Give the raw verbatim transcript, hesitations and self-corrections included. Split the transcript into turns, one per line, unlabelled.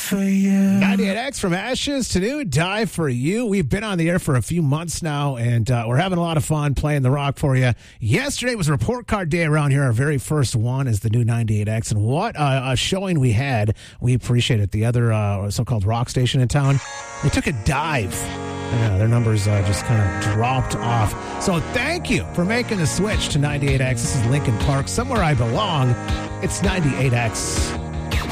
for you.
ninety-eight X from Ashes to New, Die for You. We've been on the air for a few months now, and uh, we're having a lot of fun playing the rock for you. Yesterday was report card day around here. Our very first one is the new ninety-eight X, and what uh, a showing we had. We appreciate it. The other uh, so-called rock station in town, they took a dive. Yeah, their numbers uh, just kind of dropped off. So thank you for making the switch to ninety-eight X. This is Linkin Park, Somewhere I Belong. It's ninety-eight X.